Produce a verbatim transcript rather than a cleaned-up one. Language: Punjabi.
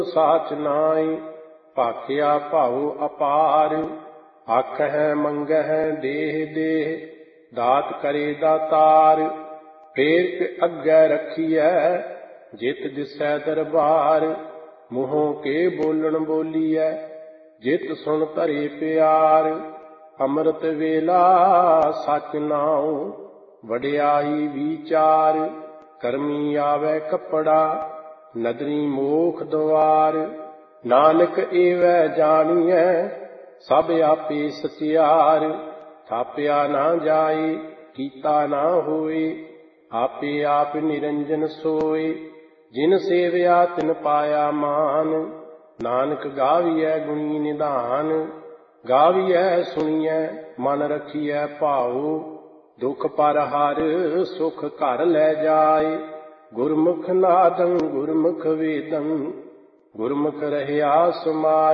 ਸਾਚ ਨਾਈ ਭਾਖਿਆ ਭਾਉ ਅਪਾਰ। ਆਖਹਿ ਮੰਗਹਿ ਦੇਹ ਦੇਹ ਦਾਤ ਕਰੇ ਦਾਤਾਰ। ਫੇਰ ਅੱਗੇ ਰੱਖੀਐ ਜਿਤ ਦਿਸੈ ਦਰਬਾਰ। ਮੂੰਹੋਂ ਕੇ ਬੋਲਣ ਬੋਲੀਐ ਜਿਤ ਸੁਣ ਧਰੇ ਪਿਆਰ। ਅੰਮ੍ਰਿਤ ਵੇਲਾ ਸਚ ਨਾਉ ਵਡਿਆਈ ਵਿਚਾਰ। ਕਰਮੀ ਆਵੈ ਕੱਪੜਾ ਨਦਰੀ ਮੋਖ ਦੁਆਰ। ਨਾਨਕ ਏਵੈ ਜਾਣੀਐ ਸਭ ਆਪੇ ਸਚਿਆਰ। ਥਾਪਿਆ ਨਾ ਜਾਏ ਕੀਤਾ ਨਾ ਹੋਏ ਆਪੇ ਆਪ ਨਿਰੰਜਨ ਸੋਏ। ਜਿਨ ਸੇਵਿਆ ਤਿਨ ਪਾਇਆ ਮਾਨ ਨਾਨਕ ਗਾਵੀਐ ਗੁਣੀ ਨਿਧਾਨ। ਗਾਵੀਐ ਸੁਣੀਐ ਮਨ ਰਖੀਐ ਭਾਉ ਦੁਖ ਪਰ ਹਰ ਸੁਖ ਘਰ ਲੈ ਜਾਏ। ਗੁਰਮੁਖ ਨਾਦੰ ਗੁਰਮੁਖ ਵੇਦੰ ਗੁਰਮੁਖ ਰਹਿਆ ਸਮਾਏ।